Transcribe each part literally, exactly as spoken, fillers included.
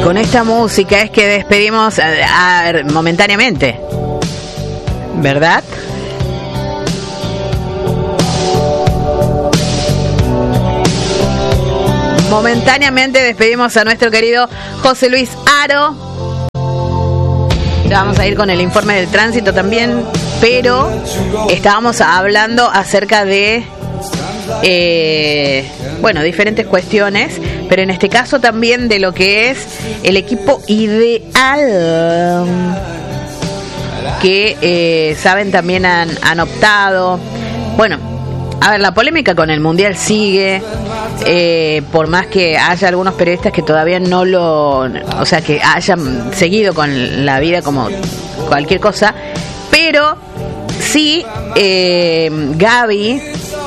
con esta música es que despedimos a, a, momentáneamente, ¿verdad? Momentáneamente despedimos a nuestro querido José Luis Haro. Ya vamos a ir con el informe del tránsito también, pero estábamos hablando acerca de eh, bueno, diferentes cuestiones, pero en este caso también de lo que es el equipo ideal que eh, saben también han, han optado. Bueno, a ver, la polémica con el Mundial sigue, eh, por más que haya algunos periodistas que todavía no lo, o sea, que hayan seguido con la vida como cualquier cosa, pero sí, eh, Gaby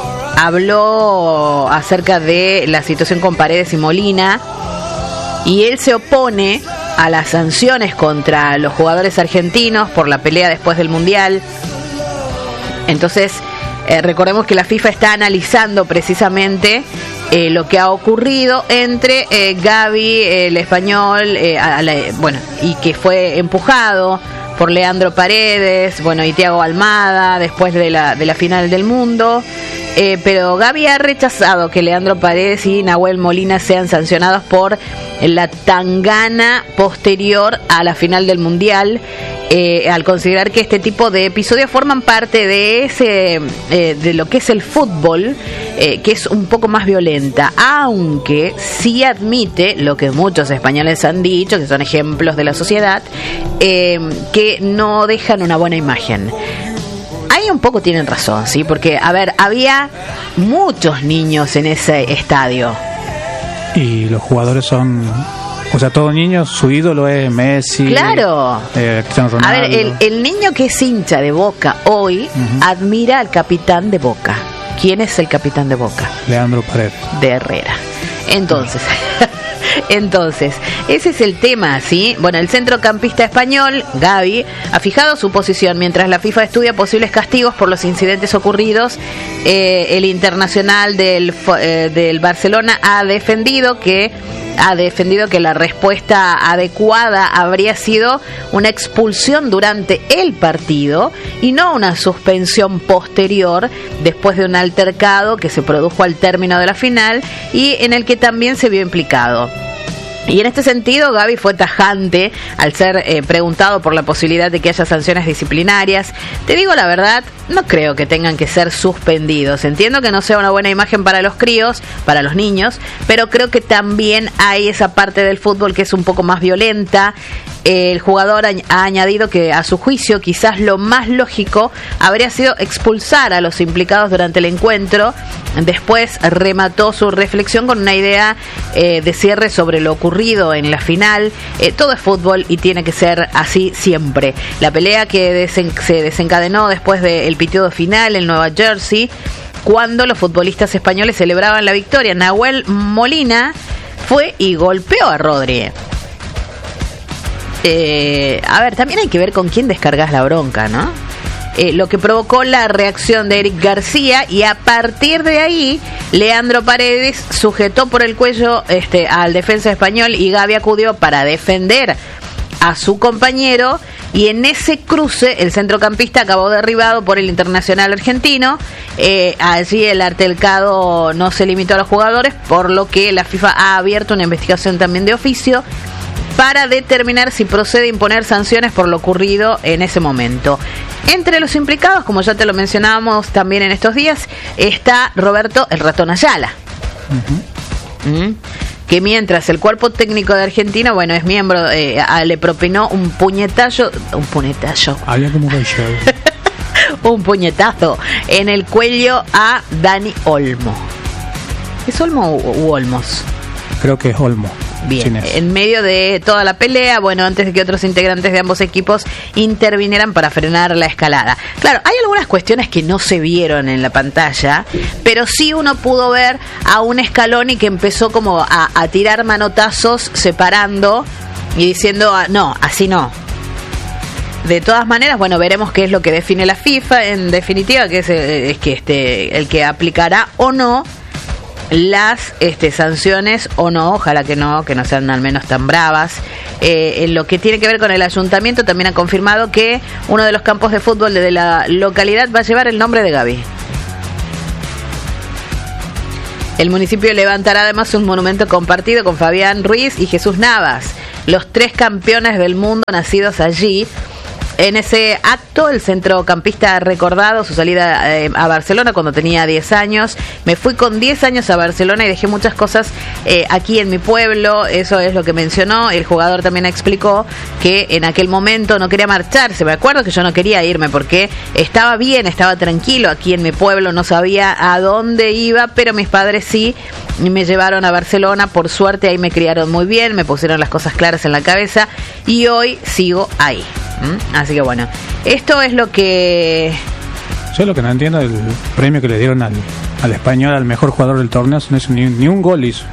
habló acerca de la situación con Paredes y Molina, y él se opone a las sanciones contra los jugadores argentinos por la pelea después del Mundial. Entonces, Eh, recordemos que la FIFA está analizando precisamente eh, lo que ha ocurrido entre eh, Gaby, eh, el español, eh, a la, bueno, y que fue empujado por Leandro Paredes, bueno, y Thiago Almada después de la de la final del mundo. Eh, pero Gaby ha rechazado que Leandro Paredes y Nahuel Molina sean sancionados por la tangana posterior a la final del Mundial, eh, al considerar que este tipo de episodios forman parte de ese eh, de lo que es el fútbol, eh, que es un poco más violenta, aunque sí admite lo que muchos españoles han dicho, que son ejemplos de la sociedad, eh, que no dejan una buena imagen. Ahí un poco tienen razón, ¿sí? Porque, a ver, había muchos niños en ese estadio. Y los jugadores son, o sea, todos niños, su ídolo es Messi. Claro. Eh, Cristiano Ronaldo. A ver, el, el niño que es hincha de Boca hoy uh-huh. admira al capitán de Boca. ¿Quién es el capitán de Boca? Leandro Paredes. De Herrera. Entonces... Entonces, ese es el tema, ¿sí? Bueno, el centrocampista español, Gaby, ha fijado su posición mientras la FIFA estudia posibles castigos por los incidentes ocurridos. Eh, el internacional del, eh, del Barcelona ha defendido que ha defendido que la respuesta adecuada habría sido una expulsión durante el partido y no una suspensión posterior después de un altercado que se produjo al término de la final y en el que también se vio implicado. Y en este sentido, Gaby fue tajante al ser eh, preguntado por la posibilidad de que haya sanciones disciplinarias. Te digo la verdad, no creo que tengan que ser suspendidos. Entiendo que no sea una buena imagen para los críos, para los niños, pero creo que también hay esa parte del fútbol que es un poco más violenta. El jugador ha añadido que a su juicio quizás lo más lógico habría sido expulsar a los implicados durante el encuentro. Después remató su reflexión con una idea eh, de cierre sobre lo ocurrido en la final. Eh, todo es fútbol y tiene que ser así siempre. La pelea que desen- se desencadenó después del pitido final en Nueva Jersey, cuando los futbolistas españoles celebraban la victoria. Nahuel Molina fue y golpeó a Rodri. Eh, a ver, también hay que ver con quién descargas la bronca, ¿no? Eh, lo que provocó la reacción de Eric García, y a partir de ahí Leandro Paredes sujetó por el cuello este, al defensa español y Gaby acudió para defender a su compañero, y en ese cruce el centrocampista acabó derribado por el internacional argentino. Eh, allí el altercado no se limitó a los jugadores, por lo que la FIFA ha abierto una investigación también de oficio para determinar si procede a imponer sanciones por lo ocurrido en ese momento. Entre los implicados, como ya te lo mencionábamos también en estos días, está Roberto el Ratón Ayala. Uh-huh. ¿Mm? Que mientras el cuerpo técnico de Argentina, bueno, es miembro, eh, a, le propinó un puñetazo, un puñetazo. Había como callado. un puñetazo en el cuello a Dani Olmo. ¿Es Olmo u Olmos? Creo que es Olmo. Bien, en medio de toda la pelea, bueno, antes de que otros integrantes de ambos equipos intervinieran para frenar la escalada. Claro, hay algunas cuestiones que no se vieron en la pantalla, pero sí uno pudo ver a un Scaloni que empezó como a, a tirar manotazos separando y diciendo, no, así no. De todas maneras, bueno, veremos qué es lo que define la FIFA, en definitiva, que es, es que este el que aplicará o no las este, sanciones o no, ojalá que no, que no sean al menos tan bravas. Eh, en lo que tiene que ver con el ayuntamiento, también ha confirmado que uno de los campos de fútbol de la localidad va a llevar el nombre de Gaby. El municipio levantará además un monumento compartido con Fabián Ruiz y Jesús Navas, los tres campeones del mundo nacidos allí. En ese acto, el centrocampista ha recordado su salida eh, a Barcelona cuando tenía diez años. Me fui con diez años a Barcelona y dejé muchas cosas eh, aquí en mi pueblo. Eso es lo que mencionó. El jugador también explicó que en aquel momento no quería marcharse. Me acuerdo que yo no quería irme porque estaba bien, estaba tranquilo aquí en mi pueblo. No sabía a dónde iba, pero mis padres sí me llevaron a Barcelona. Por suerte ahí me criaron muy bien, me pusieron las cosas claras en la cabeza y hoy sigo ahí. ¿Mm? Así que bueno, esto es lo que... Yo lo que no entiendo del premio que le dieron al, al español, al mejor jugador del torneo, no es ni, ni un gol hizo.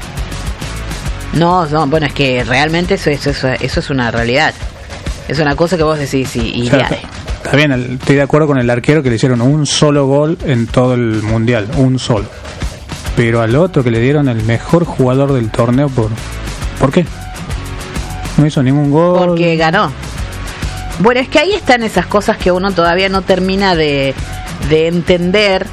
No, no, bueno, es que realmente eso, eso, eso, eso es una realidad. Es una cosa que vos decís y, y o sea, ya. Está, está bien, el, estoy de acuerdo con el arquero que le hicieron un solo gol en todo el mundial, un solo. Pero al otro que le dieron el mejor jugador del torneo, ¿por, ¿por qué? No hizo ningún gol. Porque ganó. Bueno, es que ahí están esas cosas que uno todavía no termina de, de entender.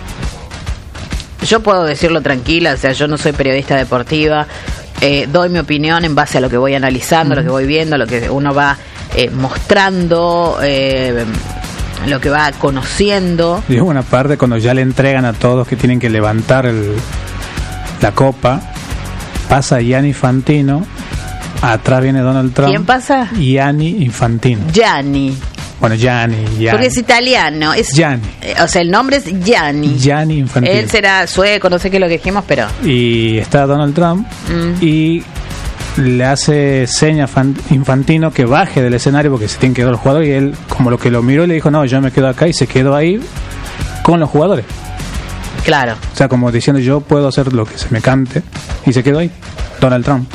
Yo puedo decirlo tranquila, o sea, yo no soy periodista deportiva, eh, doy mi opinión en base a lo que voy analizando, uh-huh. lo que voy viendo, lo que uno va eh, mostrando, eh, lo que va conociendo. Y es una parte cuando ya le entregan a todos que tienen que levantar el, la copa, pasa Gianni Infantino. Atrás viene Donald Trump. ¿Quién pasa? Gianni Infantino. Gianni. Bueno, Gianni, Gianni. Porque es italiano. Es, Gianni. Eh, o sea, el nombre es Gianni. Gianni Infantino. Él será sueco, no sé qué es lo que dijimos, pero... Y está Donald Trump mm. y le hace seña Infantino que baje del escenario porque se tiene que quedar los jugadores. Y él, como lo que lo miró, le dijo, no, yo me quedo acá, y se quedó ahí con los jugadores. Claro. O sea, como diciendo, yo puedo hacer lo que se me cante. Y se quedó ahí, Donald Trump.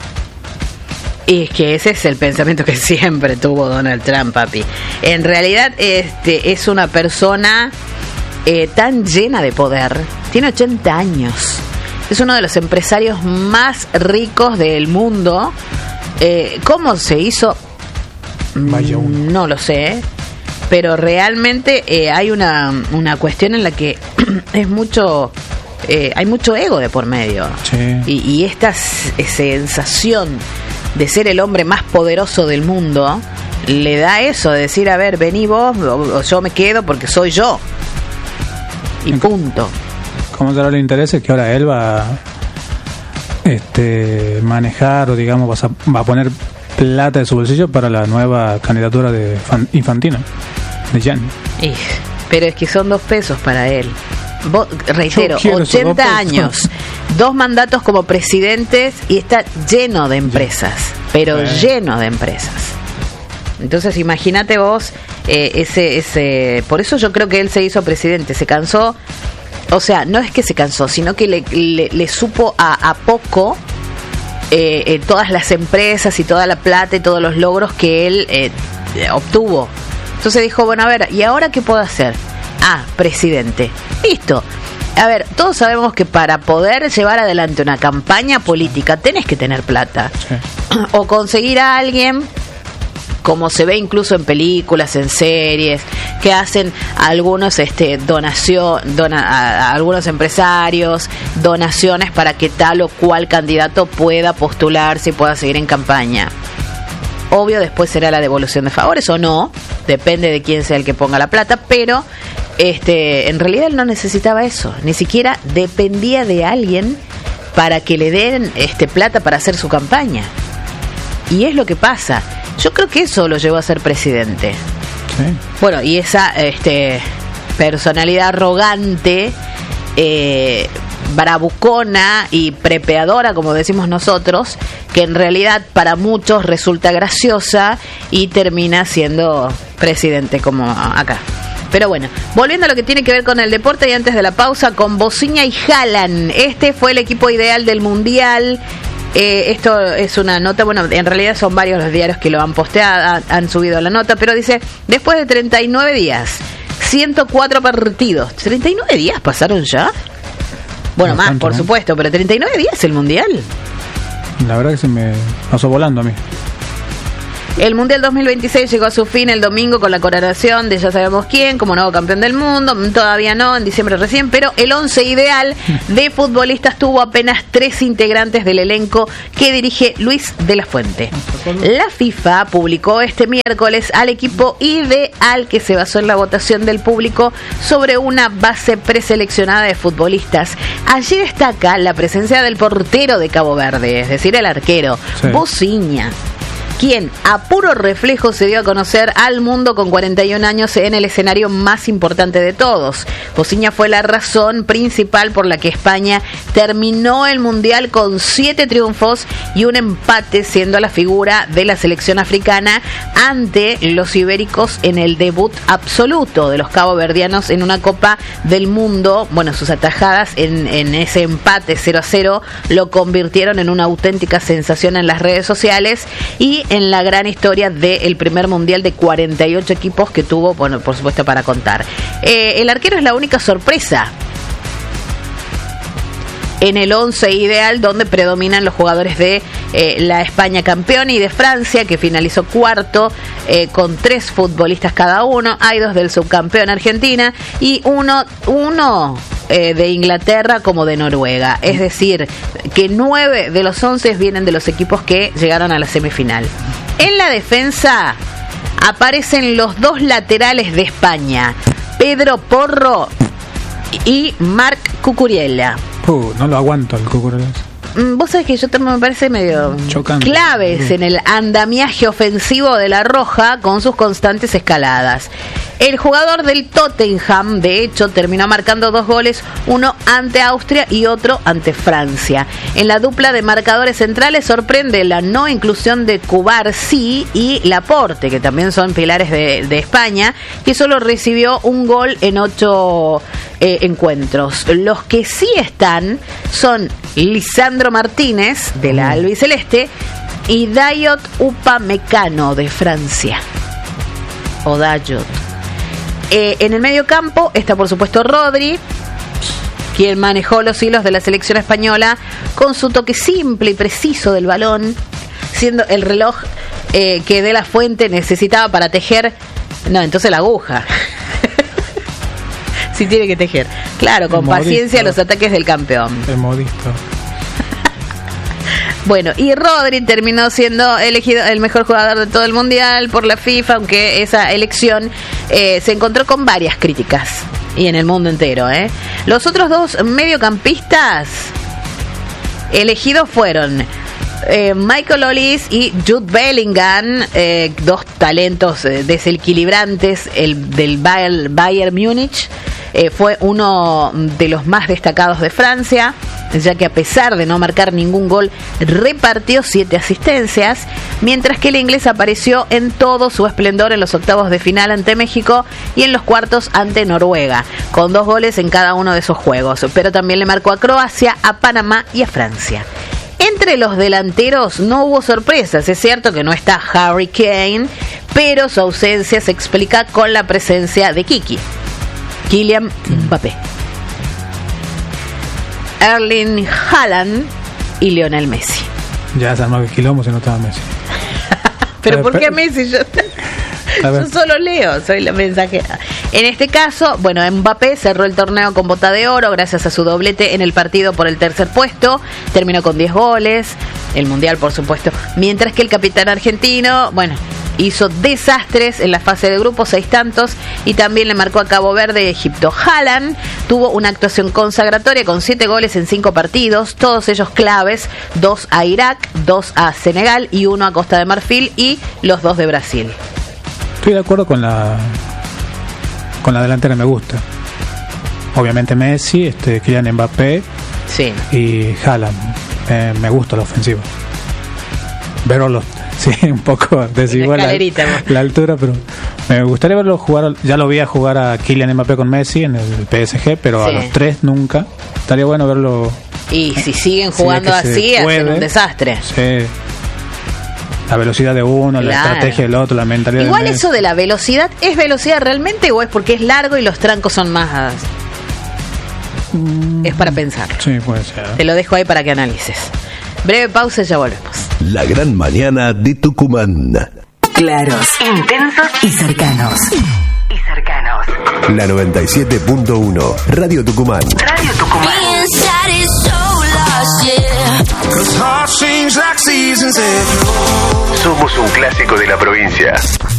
Y es que ese es el pensamiento que siempre tuvo Donald Trump, papi. En realidad, este es una persona eh, tan llena de poder. Tiene ochenta años. Es uno de los empresarios más ricos del mundo. Eh, ¿Cómo se hizo? Vaya uno. No lo sé. Pero realmente eh, hay una, una cuestión en la que es mucho... Eh, hay mucho ego de por medio. Sí. Y, y esta sensación de ser el hombre más poderoso del mundo le da eso, de decir, a ver, vení vos o, o yo me quedo porque soy yo y punto. Como ya no le interesa, que ahora él va a este, manejar o digamos va a, va a poner plata de su bolsillo para la nueva candidatura de Infantino, de Gianni. Y, pero es que son dos pesos para él. Vos, reitero, ochenta años, dos mandatos como presidentes y está lleno de empresas, pero eh. lleno de empresas. Entonces imagínate vos eh, ese, ese, por eso yo creo que él se hizo presidente, se cansó, o sea, no es que se cansó, sino que le, le, le supo a, a poco eh, eh, todas las empresas y toda la plata y todos los logros que él eh, obtuvo. Entonces dijo, bueno, a ver, ¿y ahora qué puedo hacer? Ah, presidente. Listo. A ver, todos sabemos que para poder llevar adelante una campaña política tenés que tener plata. Sí. O conseguir a alguien, como se ve incluso en películas, en series, que hacen algunos este donación, dona, a, a algunos empresarios, donaciones para que tal o cual candidato pueda postularse y pueda seguir en campaña. Obvio, después será la devolución de favores o no, depende de quién sea el que ponga la plata, pero este, en realidad él no necesitaba eso, ni siquiera dependía de alguien para que le den este plata para hacer su campaña. Y es lo que pasa. Yo creo que eso lo llevó a ser presidente. Sí. Bueno, y esa este, personalidad arrogante, eh, bravucona y prepeadora, como decimos nosotros, que en realidad para muchos resulta graciosa y termina siendo presidente como acá. Pero bueno, volviendo a lo que tiene que ver con el deporte y antes de la pausa, con Bosinha y Haaland. Este fue el equipo ideal del Mundial. Eh, esto es una nota, bueno, en realidad son varios los diarios que lo han posteado, han subido la nota, pero dice, después de treinta y nueve días, ciento cuatro partidos. ¿treinta y nueve días pasaron ya? Bueno, Bastante, más, por ¿no? supuesto, pero treinta y nueve días el Mundial. La verdad que se me pasó volando a mí. El Mundial dos mil veintiséis llegó a su fin el domingo con la coronación de ya sabemos quién como nuevo campeón del mundo. Todavía no, en diciembre recién, pero el once ideal de futbolistas tuvo apenas tres integrantes del elenco que dirige Luis de la Fuente. La FIFA publicó este miércoles al equipo ideal que se basó en la votación del público sobre una base preseleccionada de futbolistas. Allí destaca la presencia del portero de Cabo Verde, es decir, el arquero, sí. Bociña, quien a puro reflejo se dio a conocer al mundo con cuarenta y un años en el escenario más importante de todos. Bociña fue la razón principal por la que España terminó el Mundial con siete triunfos y un empate, siendo la figura de la selección africana ante los ibéricos en el debut absoluto de los caboverdianos en una Copa del Mundo. Bueno, sus atajadas en, en ese empate cero a cero lo convirtieron en una auténtica sensación en las redes sociales y en la gran historia del primer mundial de cuarenta y ocho equipos que tuvo, bueno, por supuesto, para contar. Eh, el arquero es la única sorpresa en el once ideal, donde predominan los jugadores de eh, la España campeón y de Francia, que finalizó cuarto eh, con tres futbolistas cada uno. Hay dos del subcampeón Argentina y uno uno eh, de Inglaterra como de Noruega. Es decir, que nueve de los once vienen de los equipos que llegaron a la semifinal. En la defensa aparecen los dos laterales de España, Pedro Porro y Marc Cucurella. Uh, no lo aguanto el Cucurella. Vos sabés que yo también me parece medio chocante, claves en el andamiaje ofensivo de la Roja con sus constantes escaladas. El jugador del Tottenham, de hecho, terminó marcando dos goles, uno ante Austria y otro ante Francia. En la dupla de marcadores centrales sorprende la no inclusión de Cubarsí y Laporte, que también son pilares de, de España, que solo recibió un gol en ocho eh, encuentros. Los que sí están son Lisandro Martínez, de la albiceleste, y Dayot Upamecano, de Francia. O Dayot. Eh, en el medio campo está, por supuesto, Rodri, quien manejó los hilos de la selección española con su toque simple y preciso del balón, siendo el reloj eh, que De la Fuente necesitaba para tejer. No, entonces la aguja. Sí tiene que tejer. Claro, con paciencia los ataques del campeón. El modisto. Bueno, y Rodri terminó siendo elegido el mejor jugador de todo el mundial por la FIFA, aunque esa elección eh, se encontró con varias críticas, y en el mundo entero, ¿eh? Los otros dos mediocampistas elegidos fueron eh, Michael Olise y Jude Bellingham, eh, dos talentos eh, desequilibrantes. El del Bayern, Bayern Múnich eh, fue uno de los más destacados de Francia, ya que a pesar de no marcar ningún gol, repartió siete asistencias, mientras que el inglés apareció en todo su esplendor en los octavos de final ante México y en los cuartos ante Noruega, con dos goles en cada uno de esos juegos, pero también le marcó a Croacia, a Panamá y a Francia. Entre los delanteros no hubo sorpresas. Es cierto que no está Harry Kane, pero su ausencia se explica con la presencia de Kiki, Kylian Mbappé, Erling Haaland y Lionel Messi. Ya se armó el quilombo si no estaba Messi. ¿Pero por qué a Messi? Yo, yo solo leo, soy la mensajera. En este caso, bueno, Mbappé cerró el torneo con bota de oro gracias a su doblete en el partido por el tercer puesto. Terminó con diez goles, el Mundial, por supuesto. Mientras que el capitán argentino, bueno, hizo desastres en la fase de grupos, seis tantos, y también le marcó a Cabo Verde y Egipto. Haaland tuvo una actuación consagratoria con siete goles en cinco partidos, todos ellos claves, dos a Irak, dos a Senegal y uno a Costa de Marfil, y los dos de Brasil. Estoy de acuerdo con la con la delantera, me gusta. Obviamente Messi, este Kylian Mbappé, sí, y Haaland. Eh, me gusta la ofensiva. Verlo, sí, un poco desigual la, la altura, pero me gustaría verlo jugar. Ya lo vi a jugar a Kylian Mbappé con Messi en el P S G, pero sí, a los tres nunca. Estaría bueno verlo. Y si siguen jugando si así, hacen un desastre. Sí. La velocidad de uno, claro, la estrategia del otro, la mentalidad. Igual de eso de la velocidad, ¿es velocidad realmente o es porque es largo y los trancos son más? Mm. Es para pensar. Sí, puede ser. Te lo dejo ahí para que analices. Breve pausa y ya volvemos. La gran mañana de Tucumán. Claros, intensos y cercanos. Y cercanos. La noventa y siete punto uno, Radio Tucumán. Radio Tucumán. Somos un clásico de la provincia.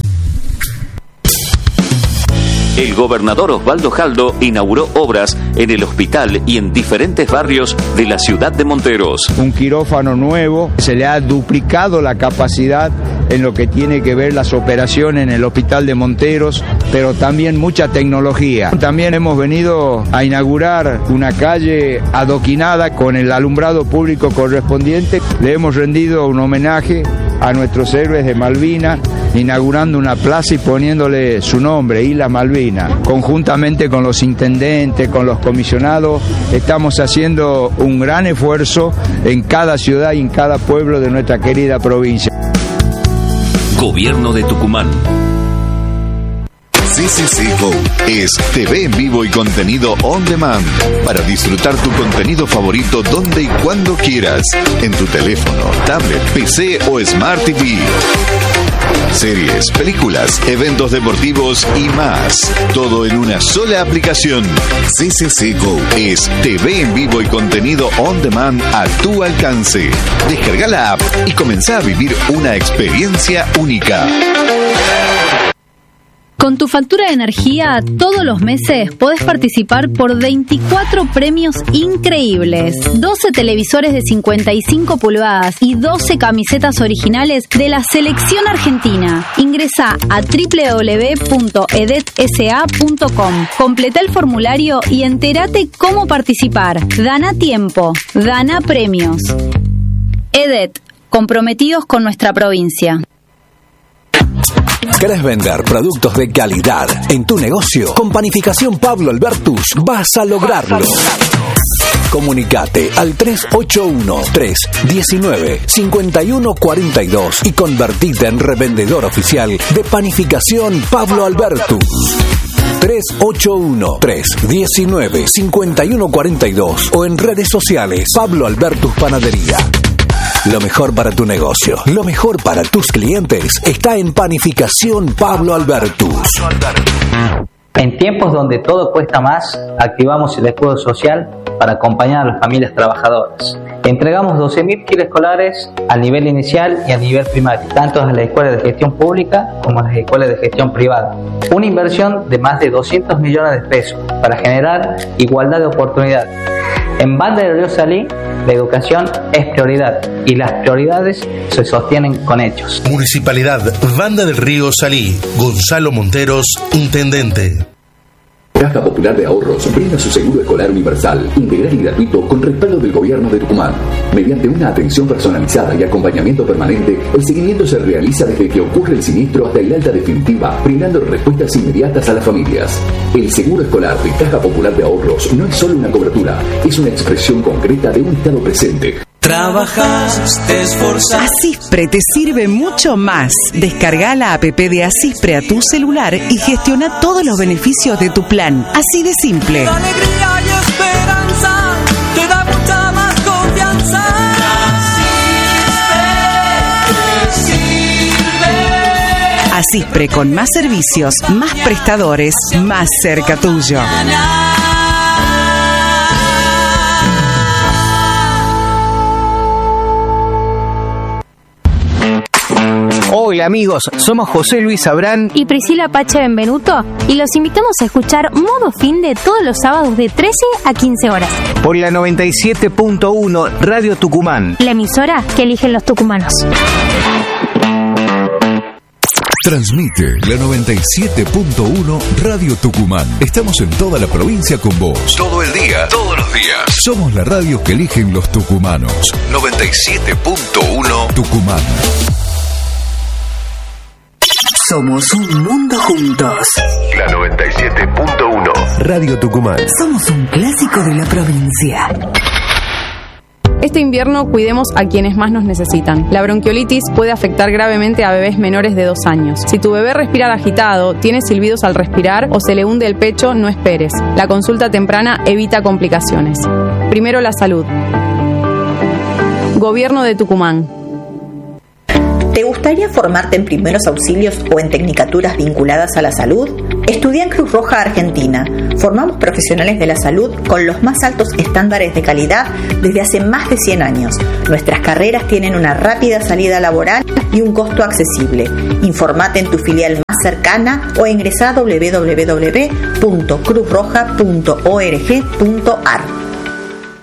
El gobernador Osvaldo Jaldo inauguró obras en el hospital y en diferentes barrios de la ciudad de Monteros. Un quirófano nuevo, se le ha duplicado la capacidad en lo que tiene que ver las operaciones en el hospital de Monteros, pero también mucha tecnología. También hemos venido a inaugurar una calle adoquinada con el alumbrado público correspondiente. Le hemos rendido un homenaje a nuestros héroes de Malvinas, inaugurando una plaza y poniéndole su nombre, Isla Malvinas. Conjuntamente con los intendentes, con los comisionados, estamos haciendo un gran esfuerzo en cada ciudad y en cada pueblo de nuestra querida provincia. Gobierno de Tucumán. C C C Go es T V en vivo y contenido on demand para disfrutar tu contenido favorito donde y cuando quieras, en tu teléfono, tablet, P C o Smart T V. Series, películas, eventos deportivos y más. Todo en una sola aplicación. C C C Go es T V en vivo y contenido on demand a tu alcance. Descarga la app y comenzá a vivir una experiencia única. Con tu factura de energía, todos los meses podés participar por veinticuatro premios increíbles. doce televisores de cincuenta y cinco pulgadas y doce camisetas originales de la selección argentina. Ingresá a doble u doble u doble u punto edet s a punto com. Completa el formulario y entérate cómo participar. Gana tiempo, gana premios. Edet, comprometidos con nuestra provincia. ¿Querés vender productos de calidad en tu negocio? Con Panificación Pablo Albertus vas a lograrlo. Comunicate al tres ocho uno, tres uno nueve, cinco uno cuatro dos y convertite en revendedor oficial de Panificación Pablo Albertus. tres ocho uno, tres uno nueve, cinco uno cuatro dos o en redes sociales Pablo Albertus Panadería. Lo mejor para tu negocio, lo mejor para tus clientes está en Panificación Pablo Albertus. En tiempos donde todo cuesta más, activamos el escudo social para acompañar a las familias trabajadoras. Entregamos doce mil kits escolares al nivel inicial y a nivel primario, tanto a las escuelas de gestión pública como a las escuelas de gestión privada. Una inversión de más de doscientos millones de pesos para generar igualdad de oportunidades. En Banda del Río Salí, la educación es prioridad y las prioridades se sostienen con hechos. Municipalidad Banda del Río Salí. Gonzalo Monteros, intendente. Caja Popular de Ahorros brinda su seguro escolar universal, integral y gratuito con respaldo del Gobierno de Tucumán. Mediante una atención personalizada y acompañamiento permanente, el seguimiento se realiza desde que ocurre el siniestro hasta el alta definitiva, brindando respuestas inmediatas a las familias. El seguro escolar de Caja Popular de Ahorros no es solo una cobertura, es una expresión concreta de un estado presente. Trabajas, te esforzas. Asispre te sirve mucho más. Descarga la app de Asispre a tu celular y gestiona todos los beneficios de tu plan. Así de simple. La alegría y esperanza te da mucha más confianza. Asispre sirve. Asispre con más servicios, más prestadores, más cerca tuyo. Hola amigos, somos José Luis Abrán y Priscila Pacha Benvenuto y los invitamos a escuchar Modo Finde todos los sábados de trece a quince horas por la noventa y siete punto uno Radio Tucumán, la emisora que eligen los tucumanos. Transmite la noventa y siete punto uno Radio Tucumán. Estamos en toda la provincia con vos. Todo el día, todos los días. Somos la radio que eligen los tucumanos. noventa y siete punto uno Tucumán. Somos un mundo juntos. La noventa y siete punto uno Radio Tucumán. Somos un clásico de la provincia. Este invierno cuidemos a quienes más nos necesitan. La bronquiolitis puede afectar gravemente a bebés menores de dos años. Si tu bebé respira agitado, tiene silbidos al respirar o se le hunde el pecho, no esperes. La consulta temprana evita complicaciones. Primero la salud. Gobierno de Tucumán. ¿Te gustaría formarte en primeros auxilios o en tecnicaturas vinculadas a la salud? Estudia en Cruz Roja Argentina. Formamos profesionales de la salud con los más altos estándares de calidad desde hace más de cien años. Nuestras carreras tienen una rápida salida laboral y un costo accesible. Informate en tu filial más cercana o ingresa a doble u doble u doble u punto cruz roja punto org punto a r.